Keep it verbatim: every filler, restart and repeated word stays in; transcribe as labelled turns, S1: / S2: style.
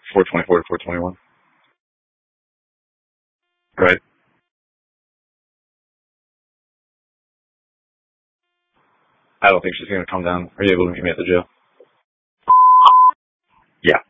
S1: four twenty-four to four twenty-one. Right. I don't think she's going to come down. Are you able to meet me at the jail? Yeah.